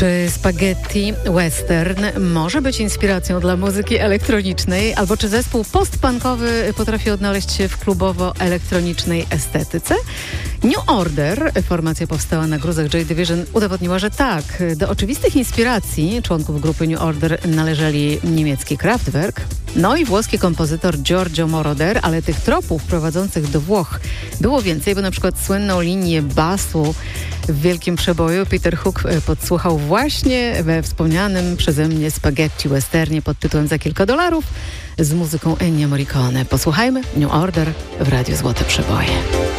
Czy spaghetti western może być inspiracją dla muzyki elektronicznej? Albo czy zespół postpunkowy potrafi odnaleźć się w klubowo-elektronicznej estetyce? New Order, formacja powstała na gruzach Joy Division, udowodniła, że tak. Do oczywistych inspiracji członków grupy New Order należeli niemiecki Kraftwerk, no i włoski kompozytor Giorgio Moroder, ale tych tropów prowadzących do Włoch było więcej, bo na przykład słynną linię basu w Wielkim Przeboju Peter Hook podsłuchał właśnie we wspomnianym przeze mnie spaghetti westernie pod tytułem Za kilka dolarów z muzyką Ennio Morricone. Posłuchajmy New Order w Radiu Złote Przeboje.